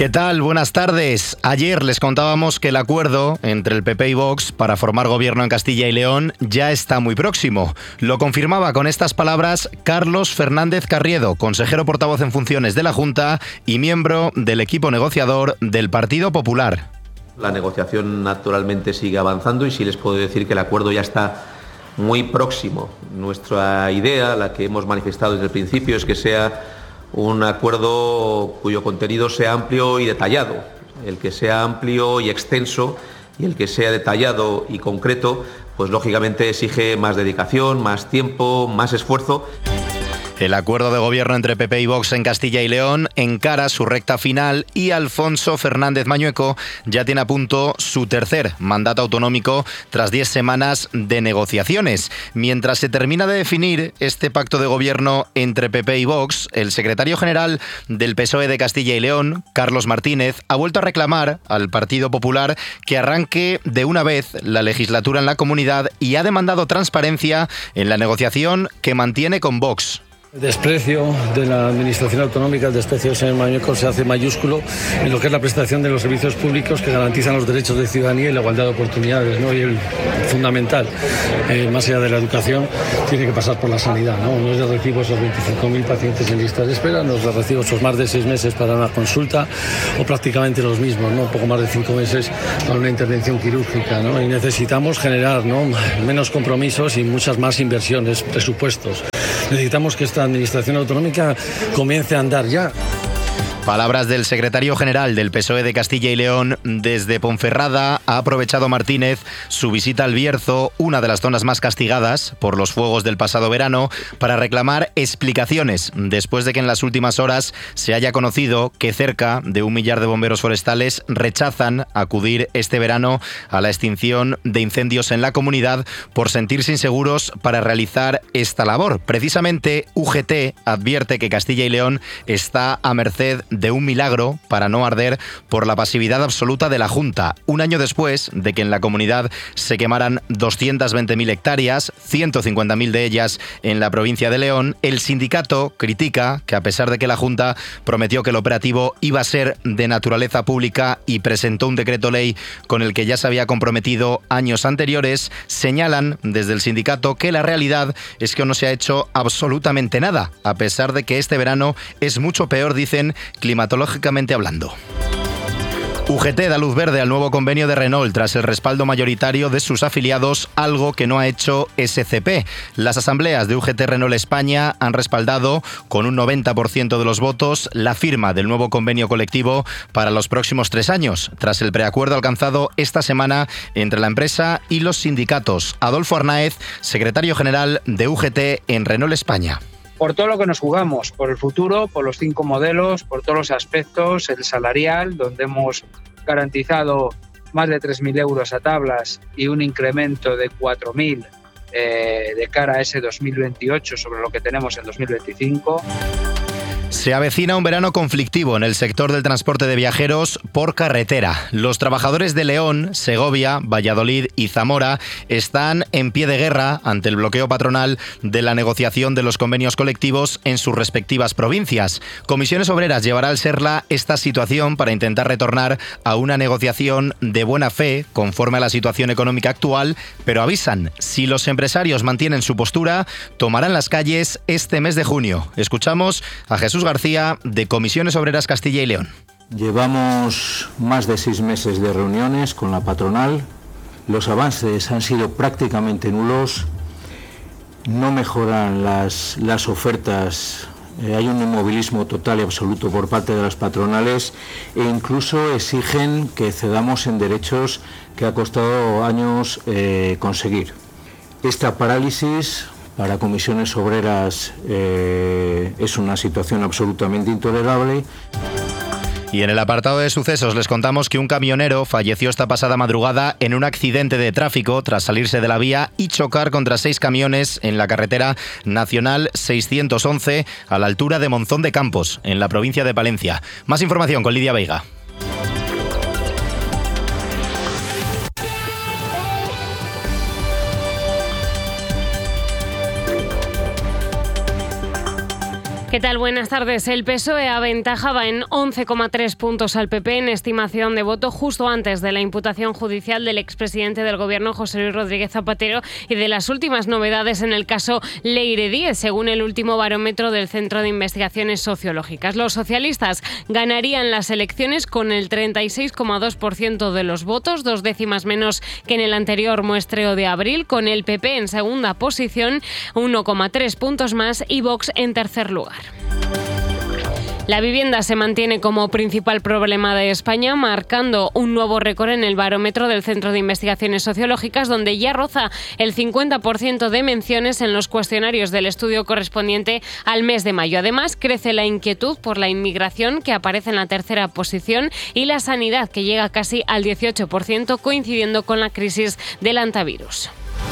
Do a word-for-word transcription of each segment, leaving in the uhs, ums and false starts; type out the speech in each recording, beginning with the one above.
¿Qué tal? Buenas tardes. Ayer les contábamos que el acuerdo entre el P P y Vox para formar gobierno en Castilla y León ya está muy próximo. Lo confirmaba con estas palabras Carlos Fernández Carriedo, consejero portavoz en funciones de la Junta y miembro del equipo negociador del Partido Popular. La negociación naturalmente sigue avanzando y sí les puedo decir que el acuerdo ya está muy próximo. Nuestra idea, la que hemos manifestado desde el principio, es que sea un acuerdo cuyo contenido sea amplio y detallado. El que sea amplio y extenso y el que sea detallado y concreto, pues lógicamente exige más dedicación, más tiempo, más esfuerzo. El acuerdo de gobierno entre P P y Vox en Castilla y León encara su recta final y Alfonso Fernández Mañueco ya tiene a punto su tercer mandato autonómico tras diez semanas de negociaciones. Mientras se termina de definir este pacto de gobierno entre P P y Vox, el secretario general del P S O E de Castilla y León, Carlos Martínez, ha vuelto a reclamar al Partido Popular que arranque de una vez la legislatura en la comunidad y ha demandado transparencia en la negociación que mantiene con Vox. El desprecio de la Administración Autonómica, el desprecio del señor Mañueco se hace mayúsculo en lo que es la prestación de los servicios públicos que garantizan los derechos de ciudadanía y la igualdad de oportunidades, ¿no? Y el fundamental, eh, más allá de la educación, tiene que pasar por la sanidad, ¿no? No es de recibo esos veinticinco mil pacientes en lista de espera, no es de recibo esos más de seis meses para una consulta o prácticamente los mismos, ¿no? Un poco más de cinco meses para una intervención quirúrgica, ¿no? Y necesitamos generar, ¿no?, menos compromisos y muchas más inversiones, presupuestos. Necesitamos que esta Administración Autonómica comience a andar ya. Palabras del secretario general del P S O E de Castilla y León. Desde Ponferrada ha aprovechado Martínez su visita al Bierzo, una de las zonas más castigadas por los fuegos del pasado verano, para reclamar explicaciones después de que en las últimas horas se haya conocido que cerca de un millar de bomberos forestales rechazan acudir este verano a la extinción de incendios en la comunidad por sentirse inseguros para realizar esta labor. Precisamente U G T advierte que Castilla y León está a merced de un milagro para no arder por la pasividad absoluta de la Junta, un año después de que en la comunidad se quemaran doscientas veinte mil hectáreas, ciento cincuenta mil de ellas en la provincia de León. El sindicato critica que, a pesar de que la Junta prometió que el operativo iba a ser de naturaleza pública y presentó un decreto ley con el que ya se había comprometido años anteriores, señalan desde el sindicato que la realidad es que no se ha hecho absolutamente nada, a pesar de que este verano es mucho peor, dicen, climatológicamente hablando. U G T da luz verde al nuevo convenio de Renault tras el respaldo mayoritario de sus afiliados, algo que no ha hecho S C P. Las asambleas de U G T Renault España han respaldado con un noventa por ciento de los votos la firma del nuevo convenio colectivo para los próximos tres años, tras el preacuerdo alcanzado esta semana entre la empresa y los sindicatos. Adolfo Arnáez, secretario general de U G T en Renault España. Por todo lo que nos jugamos, por el futuro, por los cinco modelos, por todos los aspectos, el salarial, donde hemos garantizado más de tres mil euros a tablas y un incremento de cuatro mil eh, de cara a ese dos mil veintiocho sobre lo que tenemos en dos mil veinticinco. Se avecina un verano conflictivo en el sector del transporte de viajeros por carretera. Los trabajadores de León, Segovia, Valladolid y Zamora están en pie de guerra ante el bloqueo patronal de la negociación de los convenios colectivos en sus respectivas provincias. Comisiones Obreras llevará al SERLA esta situación para intentar retornar a una negociación de buena fe conforme a la situación económica actual, pero avisan, si los empresarios mantienen su postura, tomarán las calles este mes de junio. Escuchamos a Jesús García, de Comisiones Obreras Castilla y León. Llevamos más de seis meses de reuniones con la patronal. Los avances han sido prácticamente nulos. No mejoran las, las ofertas. Eh, hay un inmovilismo total y absoluto por parte de las patronales e incluso exigen que cedamos en derechos que ha costado años eh, conseguir. Esta parálisis para Comisiones Obreras eh, es una situación absolutamente intolerable. Y en el apartado de sucesos les contamos que un camionero falleció esta pasada madrugada en un accidente de tráfico tras salirse de la vía y chocar contra seis camiones en la carretera nacional seiscientos once a la altura de Monzón de Campos, en la provincia de Palencia. Más información con Lidia Veiga. ¿Qué tal? Buenas tardes. El P S O E aventajaba en once coma tres puntos al P P en estimación de voto justo antes de la imputación judicial del expresidente del Gobierno, José Luis Rodríguez Zapatero, y de las últimas novedades en el caso Leire Díez, según el último barómetro del Centro de Investigaciones Sociológicas. Los socialistas ganarían las elecciones con el treinta y seis coma dos por ciento de los votos, dos décimas menos que en el anterior muestreo de abril, con el P P en segunda posición, uno coma tres puntos más, y Vox en tercer lugar. La vivienda se mantiene como principal problema de España, marcando un nuevo récord en el barómetro del Centro de Investigaciones Sociológicas, donde ya roza el cincuenta por ciento de menciones en los cuestionarios del estudio correspondiente al mes de mayo. Además, crece la inquietud por la inmigración, que aparece en la tercera posición, y la sanidad, que llega casi al dieciocho por ciento, coincidiendo con la crisis del antivirus.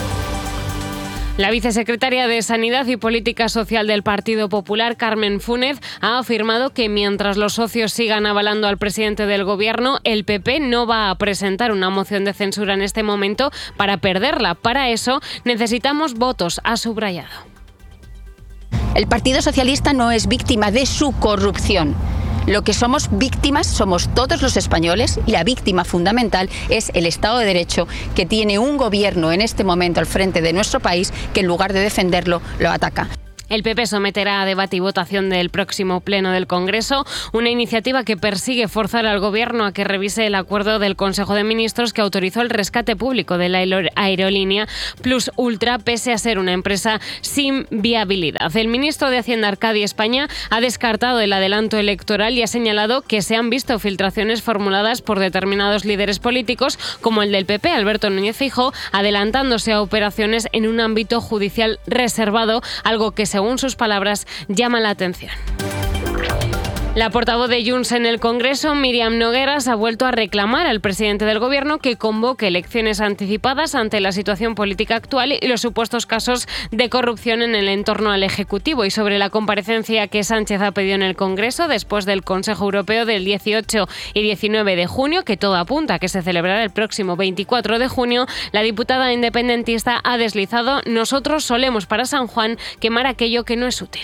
La vicesecretaria de Sanidad y Política Social del Partido Popular, Carmen Fúnez, ha afirmado que mientras los socios sigan avalando al presidente del Gobierno, el P P no va a presentar una moción de censura en este momento para perderla. Para eso necesitamos votos, ha subrayado. El Partido Socialista no es víctima de su corrupción. Lo que somos víctimas somos todos los españoles, y la víctima fundamental es el Estado de Derecho, que tiene un gobierno en este momento al frente de nuestro país que en lugar de defenderlo lo ataca. El P P someterá a debate y votación del próximo Pleno del Congreso una iniciativa que persigue forzar al Gobierno a que revise el acuerdo del Consejo de Ministros que autorizó el rescate público de la aerolínea Plus Ultra, pese a ser una empresa sin viabilidad. El ministro de Hacienda, Arcadi España, ha descartado el adelanto electoral y ha señalado que se han visto filtraciones formuladas por determinados líderes políticos, como el del P P, Alberto Núñez Feijóo, adelantándose a operaciones en un ámbito judicial reservado, algo que se según sus palabras, llama la atención. La portavoz de Junts en el Congreso, Míriam Nogueras, ha vuelto a reclamar al presidente del Gobierno que convoque elecciones anticipadas ante la situación política actual y los supuestos casos de corrupción en el entorno al Ejecutivo. Y sobre la comparecencia que Sánchez ha pedido en el Congreso después del Consejo Europeo del dieciocho y diecinueve de junio, que todo apunta a que se celebrará el próximo veinticuatro de junio, la diputada independentista ha deslizado: nosotros solemos para San Juan quemar aquello que no es útil.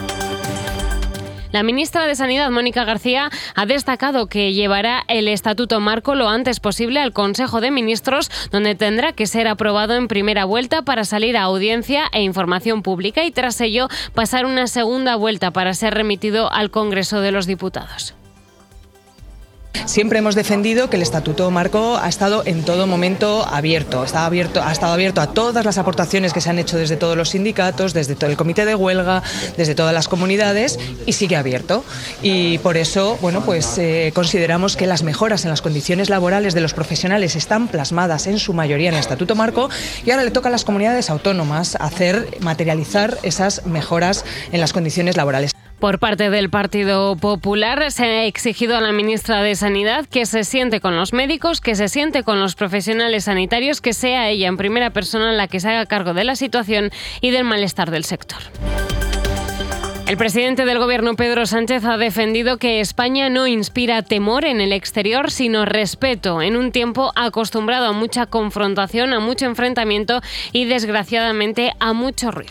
La ministra de Sanidad, Mónica García, ha destacado que llevará el Estatuto Marco lo antes posible al Consejo de Ministros, donde tendrá que ser aprobado en primera vuelta para salir a audiencia e información pública y tras ello pasar una segunda vuelta para ser remitido al Congreso de los Diputados. Siempre hemos defendido que el Estatuto Marco ha estado en todo momento abierto. Está abierto, ha estado abierto a todas las aportaciones que se han hecho desde todos los sindicatos, desde todo el comité de huelga, desde todas las comunidades, y sigue abierto. Y por eso, bueno, pues eh, consideramos que las mejoras en las condiciones laborales de los profesionales están plasmadas en su mayoría en el Estatuto Marco, y ahora le toca a las comunidades autónomas hacer materializar esas mejoras en las condiciones laborales. Por parte del Partido Popular se ha exigido a la ministra de Sanidad que se siente con los médicos, que se siente con los profesionales sanitarios, que sea ella en primera persona la que se haga cargo de la situación y del malestar del sector. El presidente del Gobierno, Pedro Sánchez, ha defendido que España no inspira temor en el exterior, sino respeto, en un tiempo acostumbrado a mucha confrontación, a mucho enfrentamiento y, desgraciadamente, a mucho ruido.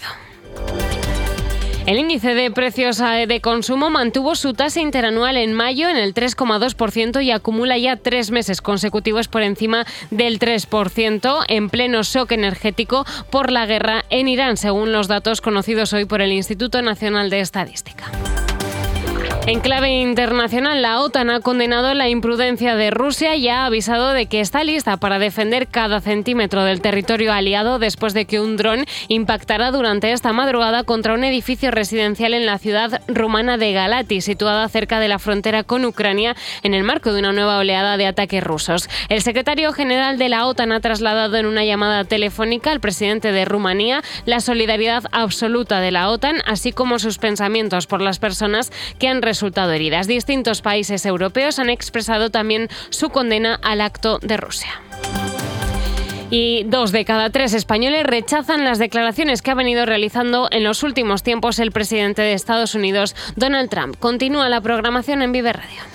El índice de precios de consumo mantuvo su tasa interanual en mayo en el tres coma dos por ciento y acumula ya tres meses consecutivos por encima del tres por ciento, en pleno shock energético por la guerra en Irán, según los datos conocidos hoy por el Instituto Nacional de Estadística. En clave internacional, la OTAN ha condenado la imprudencia de Rusia y ha avisado de que está lista para defender cada centímetro del territorio aliado después de que un dron impactara durante esta madrugada contra un edificio residencial en la ciudad rumana de Galati, situada cerca de la frontera con Ucrania, en el marco de una nueva oleada de ataques rusos. El secretario general de la OTAN ha trasladado en una llamada telefónica al presidente de Rumanía la solidaridad absoluta de la OTAN, así como sus pensamientos por las personas que han resultado heridas. Distintos países europeos han expresado también su condena al acto de Rusia. Y dos de cada tres españoles rechazan las declaraciones que ha venido realizando en los últimos tiempos el presidente de Estados Unidos, Donald Trump. Continúa la programación en Vive Radio.